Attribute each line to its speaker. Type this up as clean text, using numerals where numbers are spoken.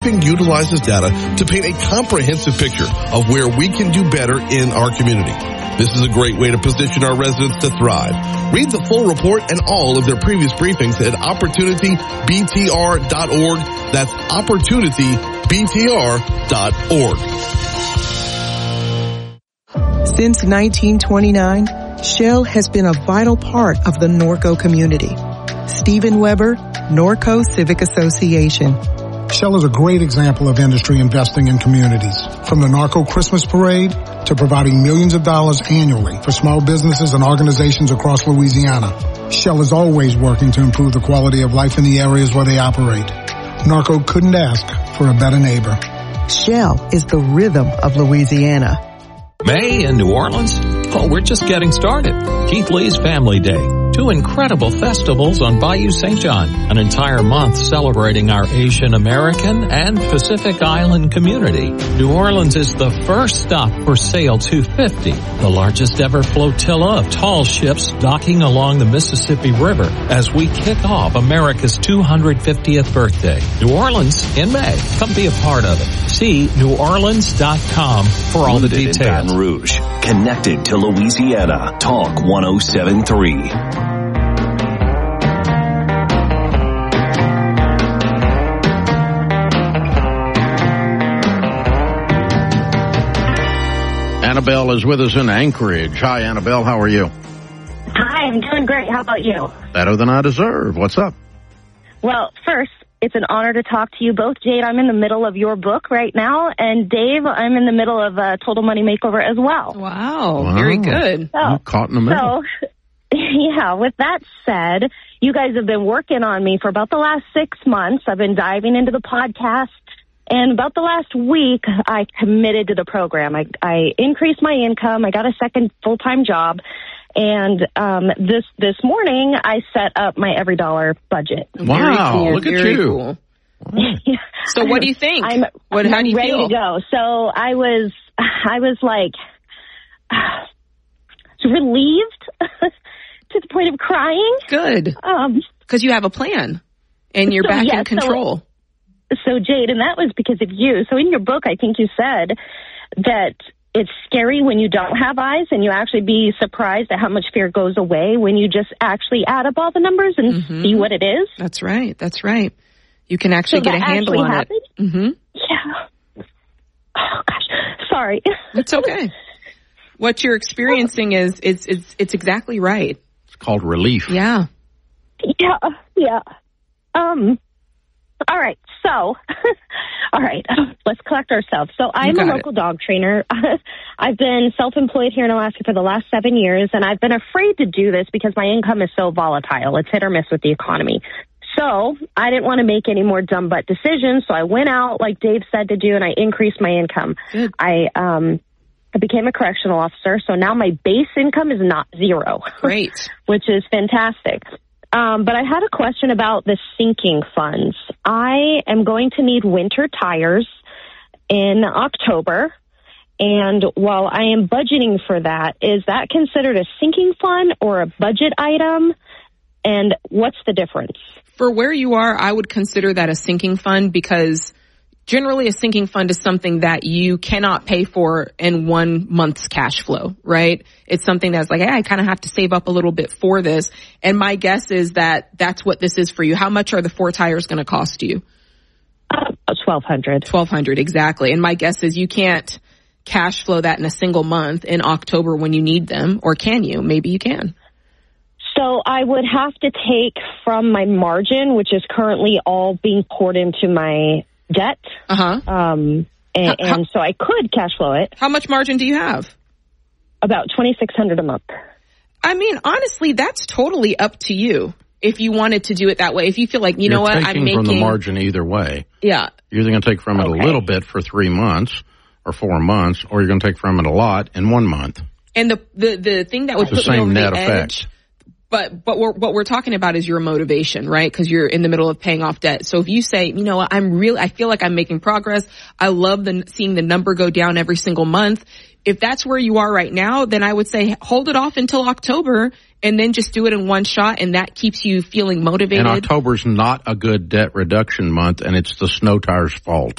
Speaker 1: briefing utilizes data to paint a comprehensive picture of where we can do better in our community. This is a great way to position our residents to thrive. Read the full report and all of their previous briefings at OpportunityBTR.org. That's OpportunityBTR.org.
Speaker 2: Since 1929, Shell has been a vital part of the Norco community. Stephen Weber, Norco Civic Association.
Speaker 3: Shell is a great example of industry investing in communities. From the Norco Christmas Parade to providing millions of dollars annually for small businesses and organizations across Louisiana, Shell is always working to improve the quality of life in the areas where they operate. Norco couldn't ask for a better neighbor.
Speaker 2: Shell is the rhythm of Louisiana.
Speaker 4: May in New Orleans? Oh, we're just getting started. Keith Lee's Family Day. 2 incredible festivals on Bayou St. John. An entire month celebrating our Asian American and Pacific Island community. New Orleans is the first stop for Sail 250, the largest ever flotilla of tall ships docking along the Mississippi River as we kick off America's 250th birthday. New Orleans in May. Come be a part of it. See NewOrleans.com for all the details.
Speaker 5: In Baton Rouge, connected to Louisiana. Talk 107.3.
Speaker 6: Annabelle is with us in Anchorage. Hi, Annabelle. How are you?
Speaker 7: Hi, I'm doing great. How about you?
Speaker 6: Better than I deserve. What's up?
Speaker 7: Well, first, it's an honor to talk to you both. Jade, I'm in the middle of your book right now. And Dave, I'm in the middle of Total Money Makeover as well.
Speaker 8: Wow. Very good.
Speaker 7: So,
Speaker 6: caught in the middle.
Speaker 7: So, yeah, with that said, you guys have been working on me for about the last 6 months. I've been diving into the podcast. And about the last week, I committed to the program. I increased my income. I got a second full-time job. And this morning, I set up my every dollar budget.
Speaker 6: Wow, cool. Look at you.
Speaker 8: Cool. So what do you think?
Speaker 7: I'm
Speaker 8: how do you
Speaker 7: ready
Speaker 8: feel?
Speaker 7: to go. So I was like relieved to the point of crying.
Speaker 8: Good. Because you have a plan and you're back in control.
Speaker 7: So Jade, and that was because of you. So in your book, I think you said that it's scary when you don't have eyes, and you actually be surprised at how much fear goes away when you just actually add up all the numbers and see what it is.
Speaker 8: That's right. That's right. You can actually get a handle on it. Mm-hmm.
Speaker 7: Yeah. Oh gosh, sorry.
Speaker 8: It's okay. What you're experiencing is it's exactly right.
Speaker 6: It's called relief.
Speaker 8: Yeah.
Speaker 7: Yeah. All right. So, all right, let's collect ourselves. So I'm a local dog trainer. I've been self-employed here in Alaska for the last 7 years, and I've been afraid to do this because my income is so volatile. It's hit or miss with the economy. So I didn't want to make any more dumb butt decisions, so I went out, like Dave said to do, and I increased my income.
Speaker 8: Good.
Speaker 7: I became a correctional officer, so now my base income is not zero.
Speaker 8: Great.
Speaker 7: Which is fantastic. But I had a question about the sinking funds. I am going to need winter tires in October. And while I am budgeting for that, is that considered a sinking fund or a budget item? And what's the difference?
Speaker 8: For where you are, I would consider that a sinking fund because generally a sinking fund is something that you cannot pay for in 1 month's cash flow, right? It's something that's like, hey, I kind of have to save up a little bit for this. And my guess is that that's what this is for you. How much are the 4 tires going to cost you?
Speaker 7: $1,200.
Speaker 8: $1,200, exactly. And my guess is you can't cash flow that in a single month in October when you need them, or can you? Maybe you can.
Speaker 7: So I would have to take from my margin, which is currently all being poured into my debt.
Speaker 8: Uh-huh.
Speaker 7: And so I could cash flow it.
Speaker 8: How much margin do you have?
Speaker 7: About $2,600 a month.
Speaker 8: I mean, honestly, that's totally up to you. If you wanted to do it that way, if you feel like, you know what, I'm making
Speaker 6: from the margin either way.
Speaker 8: Yeah.
Speaker 6: You're either going to take from it a little bit for 3 months or 4 months, or you're going to take from it a lot in 1 month.
Speaker 8: And the thing that would put me over the edge, but what we're talking about is your motivation, right? Because you're in the middle of paying off debt. So if you say, you know what, I feel like I'm making progress. I love seeing the number go down every single month. If that's where you are right now, then I would say hold it off until October and then just do it in one shot, and that keeps you feeling motivated.
Speaker 6: And October's not a good debt reduction month, and it's the snow tires' fault.